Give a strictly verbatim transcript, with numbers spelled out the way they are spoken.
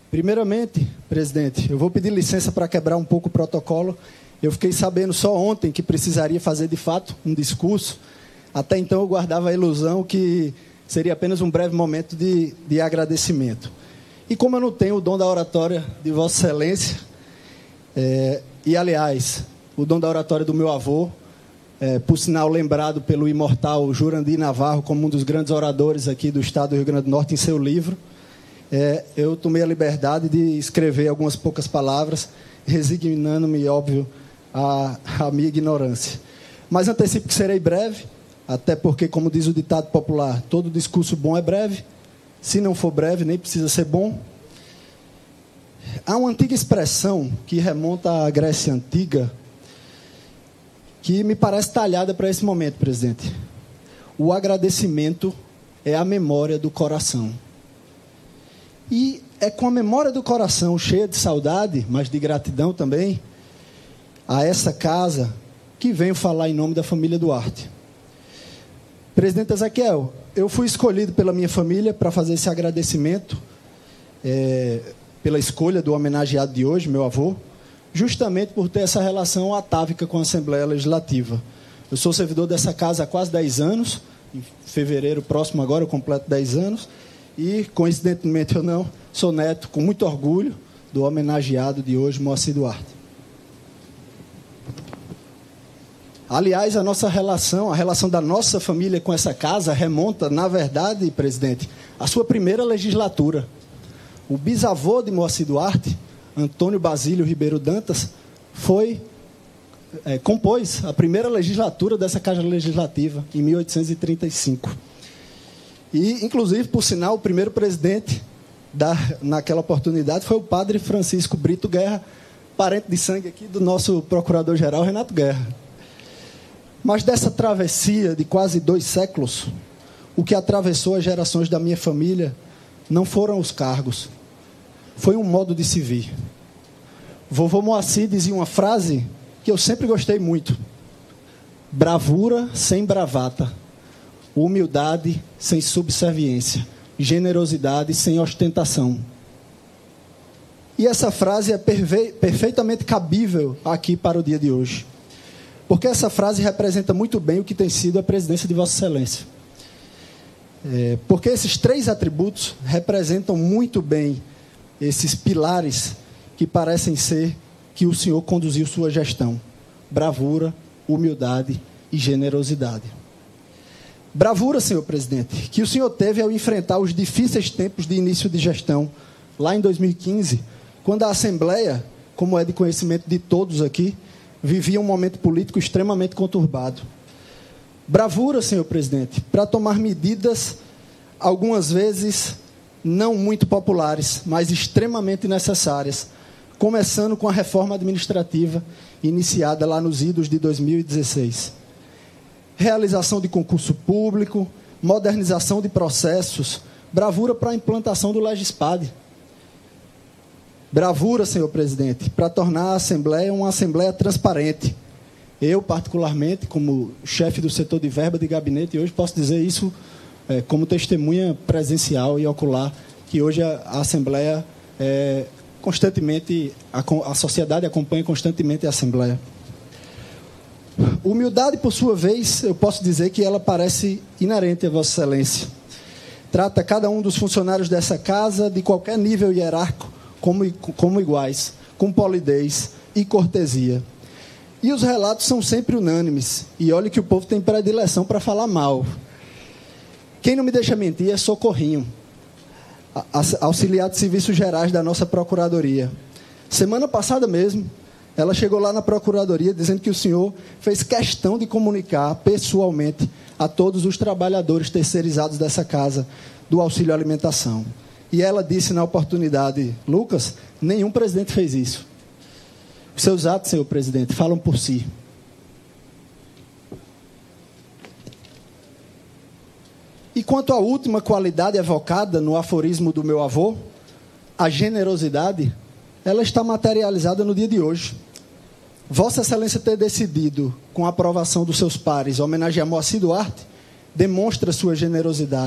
Primeiramente, presidente, eu vou pedir licença para quebrar um pouco o protocolo. Eu fiquei sabendo só ontem que precisaria fazer, de fato, um discurso. Até então, eu guardava a ilusão que seria apenas um breve momento de, de agradecimento. E como eu não tenho o dom da oratória de Vossa Excelência, é, e, aliás, o dom da oratória do meu avô, é, por sinal lembrado pelo imortal Jurandir Navarro como um dos grandes oradores aqui do estado do Rio Grande do Norte em seu livro, é, eu tomei a liberdade de escrever algumas poucas palavras, resignando-me, óbvio, à, à minha ignorância. Mas antecipo que serei breve, até porque, como diz o ditado popular, todo discurso bom é breve. Se não for breve, nem precisa ser bom. Há uma antiga expressão que remonta à Grécia Antiga, que me parece talhada para esse momento, presidente. O agradecimento é a memória do coração. E é com a memória do coração cheia de saudade, mas de gratidão também, a essa casa que venho falar em nome da família Duarte. Presidente Ezequiel, eu fui escolhido pela minha família para fazer esse agradecimento, é, pela escolha do homenageado de hoje, meu avô, justamente por ter essa relação atávica com a Assembleia Legislativa. Eu sou servidor dessa casa há quase dez anos, em fevereiro próximo agora eu completo dez anos, e, coincidentemente ou não, sou neto, com muito orgulho, do homenageado de hoje, Moacir Duarte. Aliás, a nossa relação, a relação da nossa família com essa casa remonta, na verdade, presidente, à sua primeira legislatura. O bisavô de Moacir Duarte, Antônio Basílio Ribeiro Dantas, foi, é, compôs a primeira legislatura dessa Casa Legislativa, em mil oitocentos e trinta e cinco. E, inclusive, por sinal, o primeiro presidente da, naquela oportunidade foi o padre Francisco Brito Guerra, parente de sangue aqui do nosso procurador-geral, Renato Guerra. Mas dessa travessia de quase dois séculos, o que atravessou as gerações da minha família não foram os cargos, foi um modo de se vir. Vovô Moacir dizia uma frase que eu sempre gostei muito: bravura sem bravata, humildade sem subserviência, generosidade sem ostentação. E essa frase é perfe- perfeitamente cabível aqui para o dia de hoje. Porque essa frase representa muito bem o que tem sido a presidência de Vossa Excelência. É, porque esses três atributos representam muito bem esses pilares que parecem ser que o senhor conduziu sua gestão: bravura, humildade e generosidade. Bravura, senhor presidente, que o senhor teve ao enfrentar os difíceis tempos de início de gestão, lá em dois mil e quinze, quando a Assembleia, como é de conhecimento de todos aqui, vivia um momento político extremamente conturbado. Bravura, senhor presidente, para tomar medidas, algumas vezes não muito populares, mas extremamente necessárias, começando com a reforma administrativa iniciada lá nos idos de dois mil e dezesseis. Realização de concurso público, modernização de processos, bravura para a implantação do Legispad. Bravura, senhor presidente, para tornar a Assembleia uma Assembleia transparente. Eu, particularmente, como chefe do setor de verba de gabinete, hoje posso dizer isso é, como testemunha presencial e ocular, que hoje a, a Assembleia, é, constantemente, a, a sociedade acompanha constantemente a Assembleia. Humildade, por sua vez, eu posso dizer que ela parece inerente a Vossa Excelência. Trata cada um dos funcionários dessa casa, de qualquer nível hierárquico, como, como iguais, com polidez e cortesia. E os relatos são sempre unânimes. E olha que o povo tem predileção para falar mal. Quem não me deixa mentir é Socorrinho, auxiliar de serviços gerais da nossa Procuradoria. Semana passada mesmo, ela chegou lá na Procuradoria dizendo que o senhor fez questão de comunicar pessoalmente a todos os trabalhadores terceirizados dessa casa do auxílio alimentação. E ela disse na oportunidade: Lucas, nenhum presidente fez isso. Os seus atos, senhor presidente, falam por si. E quanto à última qualidade evocada no aforismo do meu avô, a generosidade, ela está materializada no dia de hoje. Vossa Excelência ter decidido, com a aprovação dos seus pares, homenagear Moacir Duarte, demonstra sua generosidade.